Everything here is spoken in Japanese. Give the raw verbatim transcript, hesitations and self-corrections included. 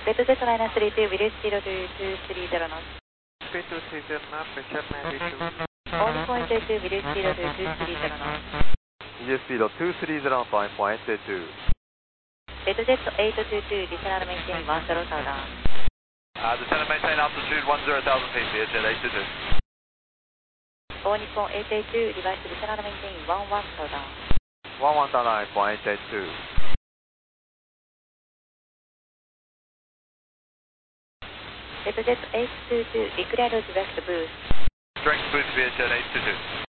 レッドジェットマイナススリーツー、ウィルスピードツースリーゼロの。 Speed two three zero now, pressure ninety-two. オールポイントツー、ウィルスピードツーツースリーゼロの。 Visual speed of two three zero point four eight two. レッドジェットエイトツーツー、ディショナルメインテインワンゼロサウダー。 Uh, descend and maintain altitude one zero thousand feet, V H Jet eight two two. 大日本エイトエイトツー、リバイスディショナルメインテインワンワンサウダー。 one one nine point eight two. レッドジェットエイトツーツー、リクレアルズウェストブース。 Strength boost, V H Jet eight two two.